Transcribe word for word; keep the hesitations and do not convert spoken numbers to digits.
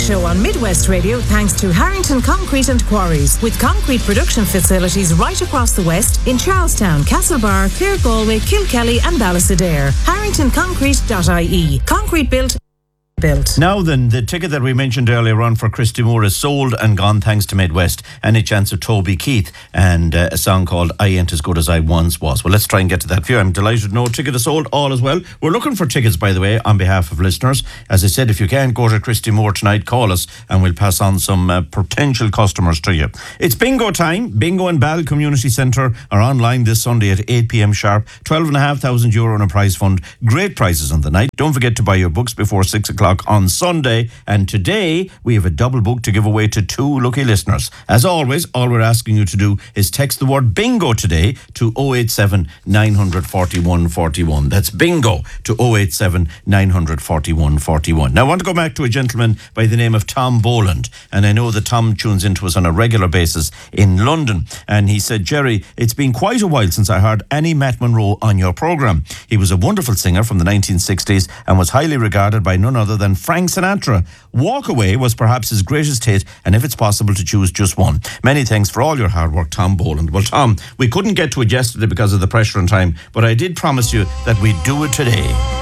Show on Midwest Radio thanks to Harrington Concrete and Quarries, with concrete production facilities right across the West in Charlestown, Castlebar, Clare, Galway, Kilkelly and Ballysadare. harrington concrete dot I E. Concrete built. Built. Now then, the ticket that we mentioned earlier on for Christy Moore is sold and gone thanks to Midwest. Any chance of Toby Keith and uh, a song called I Ain't As Good As I Once Was. Well, let's try and get to that for you. I'm delighted no ticket is sold, all as well. We're looking for tickets, by the way, on behalf of listeners. As I said, if you can't go to Christy Moore tonight, call us and we'll pass on some uh, potential customers to you. It's bingo time. Bingo and Ball Community Centre are online this Sunday at eight p.m. sharp. twelve thousand five hundred euro in a prize fund. Great prizes on the night. Don't forget to buy your books before six o'clock on Sunday, and today we have a double book to give away to two lucky listeners. As always, all we're asking you to do is text the word bingo today to oh eight seven, nine four one, four one. That's bingo to oh eight seven, nine four one, four one. Now I want to go back to a gentleman by the name of Tom Boland, and I know that Tom tunes into us on a regular basis in London, and he said, Jerry, it's been quite a while since I heard Annie Matt Monroe on your programme. He was a wonderful singer from the nineteen sixties and was highly regarded by none other than Frank Sinatra. Walk Away was perhaps his greatest hit, and if it's possible to choose just one. Many thanks for all your hard work, Tom Boland. Well, Tom, we couldn't get to it yesterday because of the pressure and time, but I did promise you that we'd do it today.